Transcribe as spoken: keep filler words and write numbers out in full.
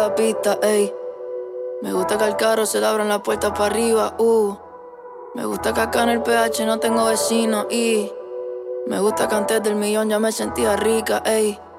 la pista, ey. Me gusta que al carro se le abran las puertas para arriba, uh. Me gusta que acá en el P H no tengo vecinos y me gusta que antes del millón ya me sentía rica, ey.